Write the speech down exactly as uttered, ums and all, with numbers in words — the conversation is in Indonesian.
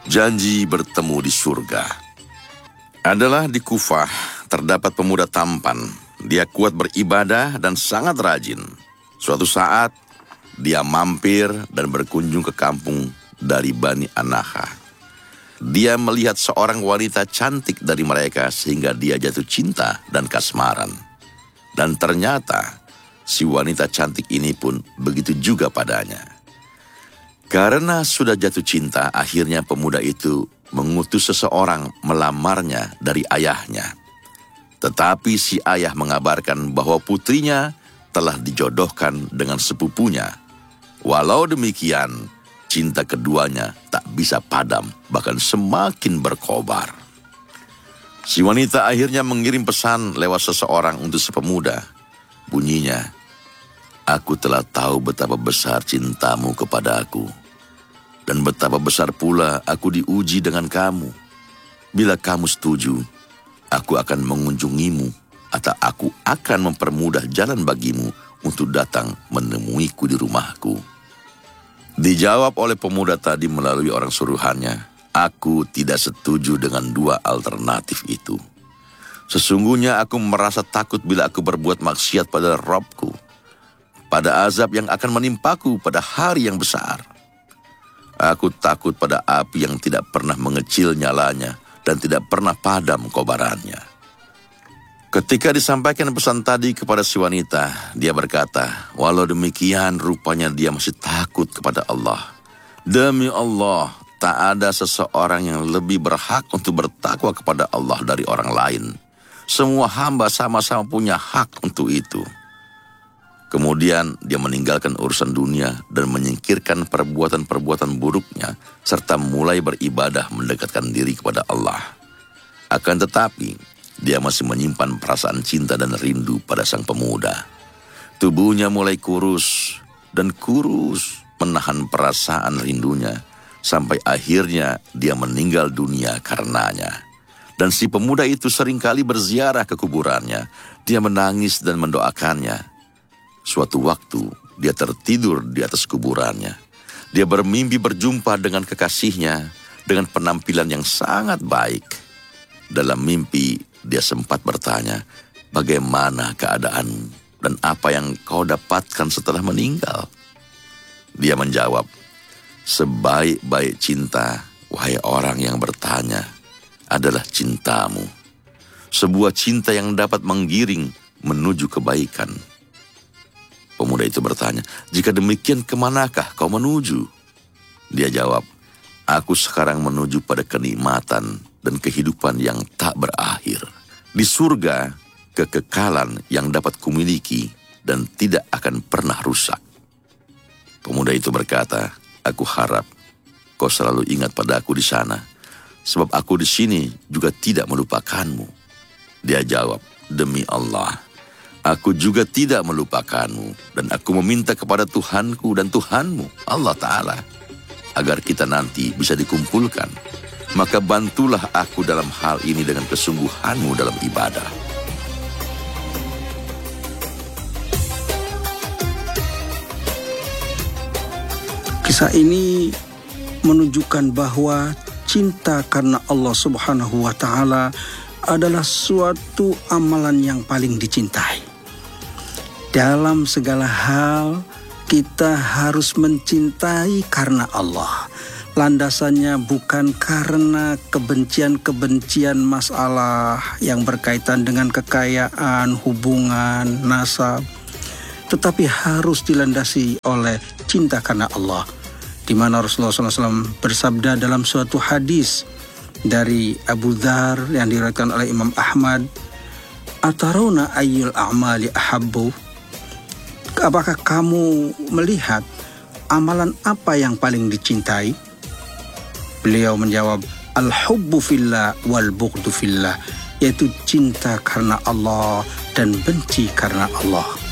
Janji bertemu di surga. Adalah di Kufah terdapat pemuda tampan. Dia kuat beribadah dan sangat rajin. Suatu saat dia mampir dan berkunjung ke kampung dari Bani Anaha. Dia melihat seorang wanita cantik dari mereka sehingga dia jatuh cinta dan kasmaran. Dan ternyata si wanita cantik ini pun begitu juga padanya. Karena sudah jatuh cinta, akhirnya pemuda itu mengutus seseorang melamarnya dari ayahnya. Tetapi si ayah mengabarkan bahwa putrinya telah dijodohkan dengan sepupunya. Walau demikian, cinta keduanya tak bisa padam, bahkan semakin berkobar. Si wanita akhirnya mengirim pesan lewat seseorang untuk si pemuda. Bunyinya, "Aku telah tahu betapa besar cintamu kepada aku. Dan betapa besar pula aku diuji dengan kamu. Bila kamu setuju, aku akan mengunjungimu atau aku akan mempermudah jalan bagimu untuk datang menemuiku di rumahku." Dijawab oleh pemuda tadi melalui orang suruhannya, "Aku tidak setuju dengan dua alternatif itu. Sesungguhnya aku merasa takut bila aku berbuat maksiat pada Rabbku, pada azab yang akan menimpaku pada hari yang besar. Aku takut pada api yang tidak pernah mengecil nyalanya dan tidak pernah padam kobarannya." Ketika disampaikan pesan tadi kepada si wanita, dia berkata, walau demikian rupanya dia masih takut kepada Allah. Demi Allah, tak ada seseorang yang lebih berhak untuk bertakwa kepada Allah dari orang lain. Semua hamba sama-sama punya hak untuk itu. Kemudian dia meninggalkan urusan dunia dan menyingkirkan perbuatan-perbuatan buruknya serta mulai beribadah mendekatkan diri kepada Allah. Akan tetapi, dia masih menyimpan perasaan cinta dan rindu pada sang pemuda. Tubuhnya mulai kurus dan kurus menahan perasaan rindunya sampai akhirnya dia meninggal dunia karenanya. Dan si pemuda itu seringkali berziarah ke kuburannya. Dia menangis dan mendoakannya. Suatu waktu, dia tertidur di atas kuburannya. Dia bermimpi berjumpa dengan kekasihnya dengan penampilan yang sangat baik. Dalam mimpi, dia sempat bertanya, "Bagaimana keadaanmu dan apa yang kau dapatkan setelah meninggal?" Dia menjawab, "Sebaik-baik cinta, wahai orang yang bertanya, adalah cintamu. Sebuah cinta yang dapat menggiring menuju kebaikan." Pemuda itu bertanya, "Jika demikian kemanakah kau menuju?" Dia jawab, "Aku sekarang menuju pada kenikmatan dan kehidupan yang tak berakhir. Di surga, kekekalan yang dapat kumiliki dan tidak akan pernah rusak." Pemuda itu berkata, "Aku harap kau selalu ingat pada aku di sana, sebab aku di sini juga tidak melupakanmu." Dia jawab, "Demi Allah, aku juga tidak melupakanmu dan aku meminta kepada Tuhanku dan Tuhanmu, Allah Ta'ala, agar kita nanti bisa dikumpulkan. Maka bantulah aku dalam hal ini dengan kesungguhanmu dalam ibadah." Kisah ini menunjukkan bahwa cinta karena Allah Subhanahu wa Ta'ala adalah suatu amalan yang paling dicintai. Dalam segala hal, kita harus mencintai karena Allah. Landasannya bukan karena kebencian-kebencian masalah yang berkaitan dengan kekayaan, hubungan, nasab, tetapi harus dilandasi oleh cinta karena Allah. Di mana Rasulullah shallallahu alaihi wasallam bersabda dalam suatu hadis dari Abu Dzar yang diriwayatkan oleh Imam Ahmad, "Ataruna ayyul a'mali ahabbu?" Apakah kamu melihat amalan apa yang paling dicintai? Beliau menjawab, "Al-hubbu fillah wal bughdu fillah," yaitu cinta karena Allah dan benci karena Allah.